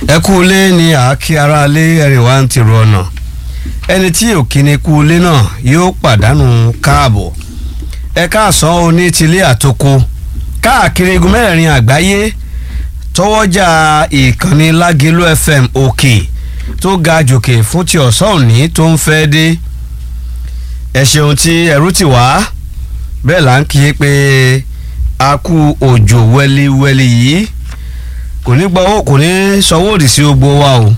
ẹ kú ilé ni àákí ara lé ẹ̀rìn wá ń tìrò ọ̀nà ẹni tí òkìní kú ilé náà yóò pàdánù káàbọ̀ ẹ káàsán oní tilé àtoko káàkiri igun mẹ́rin àgbáyé tọwọ́jà ìkànnì Lágẹ̀lú FM òkè tó ga jòkè fún ti ọ̀sán òní tó ń fẹ́ dé ẹ ṣeun tí ẹrú ti wá bẹ́ẹ̀ là ń kí pé a kú òjò wẹ́líwẹ́lí yìí kò ní gbọ́ kò ní sanwó òdì sí gbogbo wa o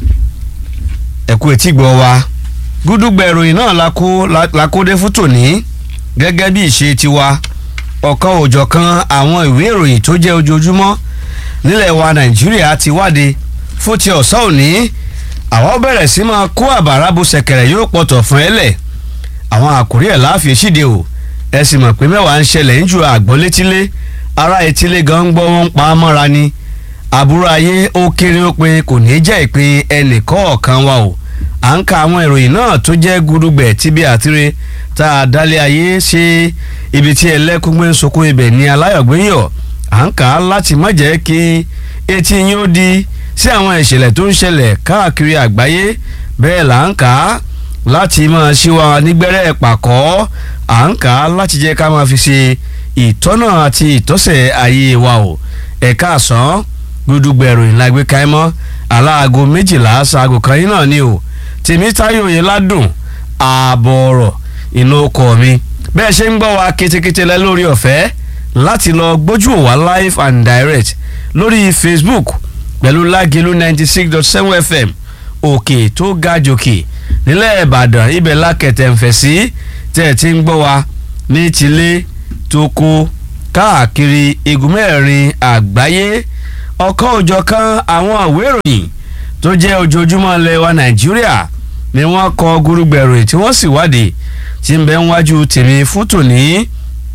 ẹ̀kú etí gbọ́ wa gúdúgbẹ̀ ìròyìn náà la kó dé fún tòní gẹ́gẹ́ bí ìṣe tiwa ọ̀kan òjọ̀kan àwọn ìwé ìròyìn tó jẹ́ ojoojúmọ́ nílẹ̀ wa Nàìjíríà ti wáde fún ti ọ̀sán òní àwọn bẹ̀rẹ̀ sí máa kó àbàrà bu ṣẹ̀kẹ̀rẹ̀ yóò pọ̀tọ̀ fún ẹlẹ̀ àwọn àkórí ẹ̀ láàfin ṣíde o ẹ sì mọ̀ pé mẹ́wàá ń ṣẹlẹ̀ ń ju àgbọ̀n létílé ará etílé gan ń gbọ́ wọn ń pa á mọ́ra ni àbúrò ayé ó kéré ó pin kò ní jẹ́ ìpín ẹnì kọ̀ọ̀kan wa o à ń ka àwọn ìròyìn náà tó jẹ́ gudugbẹ̀ tíbi àtire tá a dálé ayé ṣe ibi tí ẹlẹ́kùn gbé ń sokún ibẹ̀ ní aláyọ̀gbéyọ̀ à ń kà á láti má jẹ́ kí etí yín ó di sí àwọn ìṣẹ̀lẹ̀ tó ń ṣẹlẹ̀ káàkiri àgbáyé bẹ́ẹ̀ là ń kà á láti máa ṣíwá nígbẹ́rẹ́ pàkọ́ à ń kà á láti jẹ́ ká máa fi ṣe ìtọ́nà àti ìtọ́sẹ̀ ayé wa o ẹ̀ka àsán gbúdúgbẹ̀rù ìlàgbé káímọ́ aláàgọ́ 12 ṣaago kan yín náà ni o Tèmítáyọ̀ Oyèládùn ààbọ̀ ọ̀rọ̀ inú ọkọ̀ mi bẹ́ẹ̀ ṣe ń gbọ́ wa kétékété lẹ́ lórí ọ̀fẹ́ láti lọ gbójú wa live and direct lórí Facebook pẹ̀lú Lágẹ̀lú 96.7 FM òkè tó ga jòkè nílẹ̀ Ìbàdàn ibẹ̀ lákẹ̀tẹ̀ ń fẹ̀ sí tẹ̀ tí ń gbọ́ wa ní tilé tó kó káàkiri igun mẹ́rin àgbáyé ọ̀kan òjọ̀kan àwọn ìwé ìròyìn tó jẹ́ ojoojúmọ́ ilẹ̀ wa Nàìjíríà ni wọ́n kọ gúrúgbẹ̀rù tí wọ́n sì wádìí tí ń bẹ ń wájú tèmi fún tòní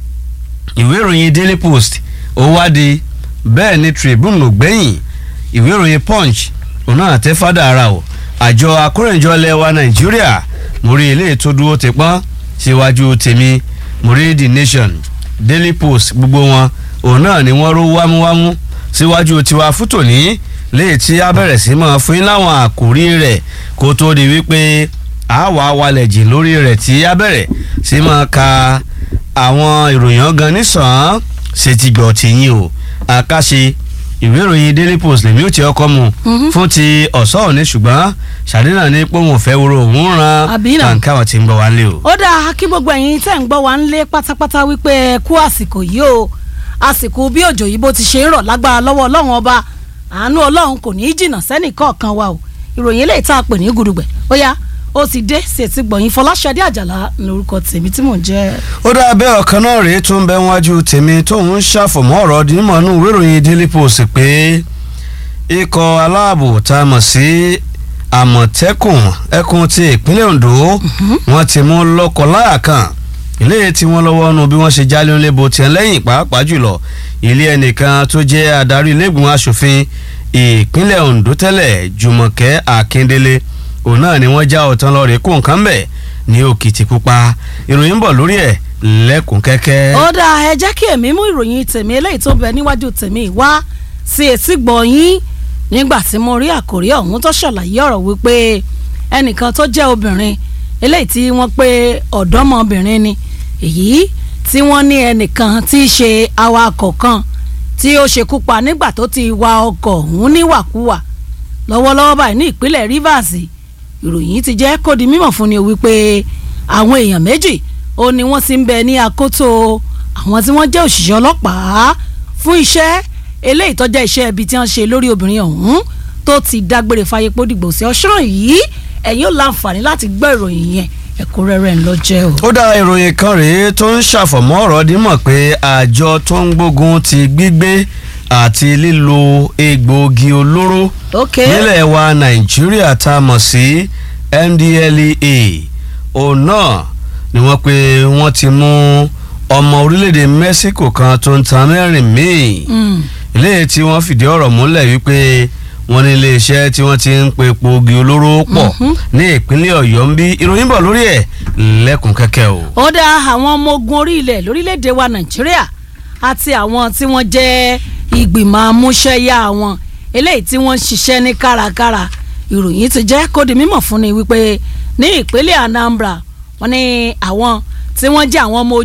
ìwé ìròyìn Daily Post ó wádìí bẹ́ẹ̀ ni Tribune gbẹ̀yìn ìwé ìròyìn Punch òun náà tẹ́ fádà ara o àjọ akórèjọ ilẹ̀ wa Nàìjíríà mo rí ilé tó dúró ti pọ́n síwájú tèmi mo rí The Nation Daily Post gbogbo wọn òun náà ni wọ́n ró wámúwámú síwájú tiwa fún tòní léè tí a bẹ̀rẹ̀ sí máa fún yín láwọn àkòrí rẹ̀ kó tó di wípé a wà wálẹ̀ jìn lórí rẹ̀ tí a bẹ̀rẹ̀ sí máa ka àwọn ìròyìn gan nísàn-án ṣe ti gbọ̀ tìyín o àkàṣe ìwé ìròyìn Daily Post lèmi ò tí ọkọ mu fún ti ọ̀sán òní ṣùgbọ́n ṣàdínà ní pé òun ò fẹ́ wúro òun ran kàǹkà wọn ti ń gbọ́ wá nílé o. ó dáa kí gbogbo ẹ̀yin tẹ́ ń gbọ́ wá nílé pátápátá wípé kú àsìkò yìí o àsìkò bí òjò yìí bó ti ṣe ń rọ̀ lágbára lọ́wọ́ Ọlọ́run ọba àánú Ọlọ́run kò ní í jìnnà sẹ́nì kọ̀ọ̀kan wa o ìròyìn eléyìí tá a pè ní gudugbẹ̀ ó yá ó ti dé sí etí gbọ̀yìn Fọláṣadé Àjàlá lórúkọ tèmi tí mò ń jẹ́. ó dáa bẹ́ẹ̀ ọ̀kan náà rèé tó ń bẹ wájú tèmi tóun ń ṣàfọ̀mọ́ ọ̀rọ̀ dímọ̀ nù ìwé ìròyìn Daily Post pé ikọ̀ aláàbò tá a mọ̀ sí Àmọ̀tẹ́kùn ẹkùn ti ìpínlẹ̀ Ondo wọ́n ti mú lọ́kọ̀láyà kan ilé tí wọ́n lọ́wọ́ nu bí wọ́n ṣe jálé ńlẹ́bù tiẹ̀ lẹ́yìn pàápàá jùlọ ilé ẹnìkan tó jẹ́ adarí ilégbìmọ̀ asòfin ìpínlẹ̀ Ondo tẹ́lẹ̀ Jùmọ̀kẹ́ Akíndélé òun náà ni wọ́n já ọ̀tán lọ rè kó nǹkan bẹ̀ ní Òkìtìpupa ìròyìn ń bọ̀ lórí ẹ̀ lẹ́kùn kẹ́kẹ́. ó dáa ẹ jẹ́ kí èmi mú ìròyìn tèmi eléyìí tó bẹ níwájú tèmi wá sí etí gbọ̀nyìn nígbà tí mo rí àkòrí ọ̀hún tó ṣàlàyé ọ̀rọ̀ wípé ẹnìkan tó jẹ́ obìnrin eléyìí tí wọ́n pé ọ̀dọ́mọbìnrin ni èyí tí wọ́n ní ẹnìkan tí í ṣe awakọ̀ kan tí ó ṣekú pa nígbà tó ti wa ọkọ̀ ọ̀hún níwàkuwà lọ́wọ́lọ́wọ́ báyìí ní ìpínlẹ̀ Rivers ìròyìn ti jẹ́ kó di mímọ̀ fún ni wípé àwọn èèyàn méjì ó ní wọ́n ti ń bẹ ní akoto àwọn tí wọ́n jẹ́ òṣìṣẹ́ ọlọ́pàá fún iṣẹ́ eléyìí tó jẹ́ iṣẹ́ ibi tí wọ́n ṣe lórí obìnrin ọ̀hún tó ti dágbére fáyé pódìgbò sí ọ̀ṣọ́ràn yìí ẹ̀yin ò láǹfààní láti gbọ́ ìròyìn yẹn ẹ̀kúnrẹ́rẹ́ ńlọ jẹ́ o. ó dá ìròyìn kan rèé tó ń ṣàfọ̀mọ́ ọ̀rọ̀ dímọ̀ pé àjọ tó ń gbógun ti gbígbé àti lílo egbòogi olóró nílẹ̀ wa Nàìjíríà tá a mọ̀ sí NDLEA òun náà ni wọ́n pé wọ́n ti mú ọmọ orílẹ̀-èdè Mexico kan tó ń ta mẹ́rin míì ilé tí wọ́n fìdí ọ̀rọ̀ múlẹ̀ wípé wọ́n ní iléeṣẹ́ tí wọ́n ti ń pe egbòogi olóró pọ̀ ní ìpínlẹ̀ Ọ̀yọ́ ń bí ìròyìn bọ̀ lórí ẹ̀ lẹ́kùn kẹ́kẹ́ o. ó dá àwọn ọmọ ogun orí ilẹ̀ lórílẹ̀‐èdè wa Nàìjíríà àti àwọn tí wọ́n jẹ́ ìgbìmọ̀ amúṣẹ́yá wọn eléyìí tí wọ́n ń ṣiṣẹ́ ní kárakára ìròyìn ti jẹ́ kó di mímọ̀ fún ni wípé ní ìpínlẹ̀ Anambra wọ́n ní àwọn tí wọ́n jẹ́ àwọn ọmọ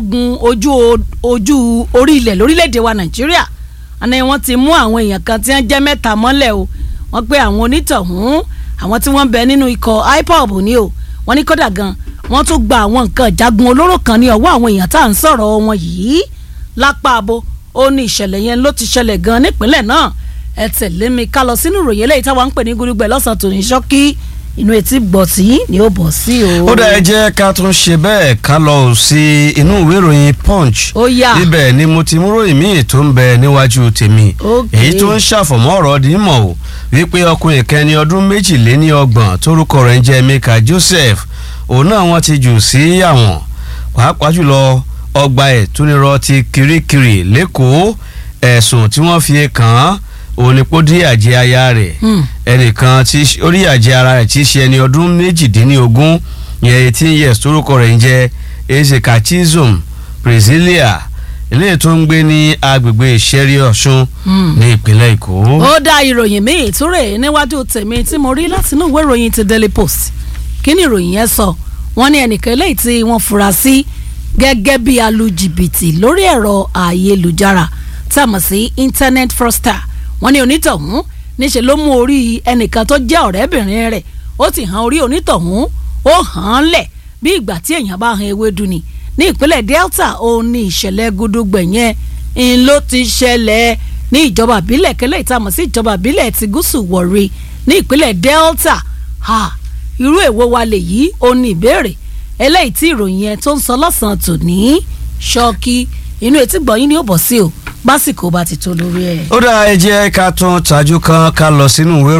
ojú orí ilẹ̀ lórílẹ̀‐èdè wa Nàìjíríà ni wọ́n ti mú àwọn èèyàn kan tí wọ́n jẹ́ 3 mọ́lẹ̀ o wọ́n pé àwọn onítọ̀hún àwọn tí wọ́n bẹ nínú ikọ̀ IPOB ni o wọ́n ní kódà gan wọ́n tún gba àwọn nǹkan ìjagun olóró kan ní ọwọ́ àwọn èèyàn tá à ń sọ̀rọ̀ wọn yìí lápá abo ó ní ìṣẹ̀lẹ̀ yẹn ló ti ṣẹlẹ̀ gan nípínlẹ̀ náà ẹ tẹ̀lé mi ká lọ sínú ìròyìn eléyìí táwa ń pè ní Gudugbẹ̀ lọ́sàn-án tòní ṣọ́kí inú etí gbọ̀ tí ni ó bọ̀ sí o. ó dá ẹ jẹ́ ká tún ṣe bẹ́ẹ̀ ká lọ sí inú ìwé ìròyìn Punch. ó yá ibẹ̀ ni mo ti mú ròyìn míì tó ń bẹ níwájú tèmi. èyí tó ń ṣàfọ̀mọ́ ọ̀rọ̀ dìímọ̀ o wípé ọkùnrin kan ní ọdún 22 tórúkọ rẹ̀ ń jẹ́ Emeka Joseph òun náà wọ́n ti jù sí àwọn pàápàá jùlọ ọgbà ẹ̀ tó nírọ̀ ti Kirikiri lẹ́kọ̀ọ́ ẹ̀sùn tí wọ́n fi kàn án òun ni kó dí àjẹ aya rẹ̀ ẹnìkan tí ó rí àjẹ ara rẹ̀ tí í ṣe ẹni ọdún 18 yẹn 18 years torúkọ rẹ̀ ń jẹ́ Ezeka Chizum Priscilla eléyìí tó ń gbé ní agbègbè Ìṣẹ́rí Ọ̀ṣun ní ìpínlẹ̀ Èkó. ó dá ìròyìn míì ìtúrè níwájú tèmi tí mo rí láti inú ìwé ìròyìn ti Daily Post kí ni ìròyìn yẹn sọ wọ́n ní ẹnìkan eléyìí tí wọ́n fura sí gẹ́gẹ́ bí alùjìbìtì lórí ẹ̀rọ ayélujára tá a mọ̀ sí internet fraudster wọ́n ní onítọ̀hún níṣẹ́ ló mú orí ẹnìkan tó jẹ́ ọ̀rẹ́bìnrin rẹ̀ ó ti hàn orí onítọ̀hún ó hàn án lẹ̀ bí ìgbà tí èèyàn bá han ewédú ni ní ìpínlẹ̀ Delta ó ní ìṣẹ̀lẹ̀ Gudugbẹ̀ yẹn ń ló ti ṣẹlẹ̀ ní ìjọba ìbílẹ̀ kẹlẹ́ ìtamọ̀ sí ìjọba ìbílẹ̀ ti Gúúsù Warri ní ìpínlẹ̀ Delta irú èwo wa lè yí ó ní ìbéèrè eléyìí tí ìròyìn yẹn tó ń sọ lọ́sàn-án tòní ṣọ́ọ̀kì inú etí gbọ̀nyìn ni ó bọ̀ sí o básìkò bá ti tó lórí ẹ̀. ó dá ẹ jẹ́ ká tún tajú kan ká lọ sínú ìwé